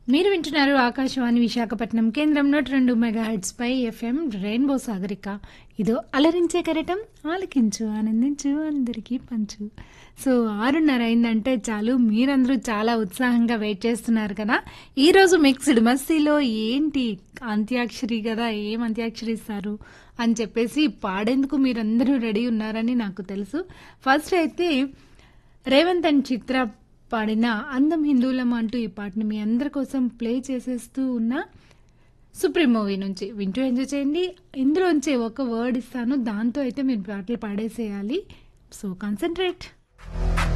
మీరు వింటున్నారు ఆకాశవాణి విశాఖపట్నం కేంద్రం 102 మెగాహెర్ట్జ్ పై ఎఫ్ఎం రెయిన్బో సాగరిక. ఇదో అలరించే కరటం, ఆలకించు ఆనందించు అందరికీ పంచు. సో 6:30 అయిందంటే చాలు మీరందరూ చాలా ఉత్సాహంగా వెయిట్ చేస్తున్నారు కదా. ఈరోజు మిక్స్డ్ మస్తీలో ఏంటి అంత్యాక్షరి కదా, ఏం అంత్యాక్షరి ఇస్తారు అని చెప్పేసి పాడేందుకు మీరందరూ రెడీ ఉన్నారని నాకు తెలుసు. ఫస్ట్ అయితే రేవంత్ అండ్ చిత్ర పాడిన అందం హిందువులం అంటూ ఈ పాటని మీ అందరి కోసం ప్లే చేసేస్తూ ఉన్న సుప్రీం మూవీ నుంచి వింటూ ఎంజాయ్ చేయండి. ఇందులోంచి ఒక వర్డ్ ఇస్తాను, దాంతో అయితే మీరు పాటలు పాడేసేయాలి. So concentrate.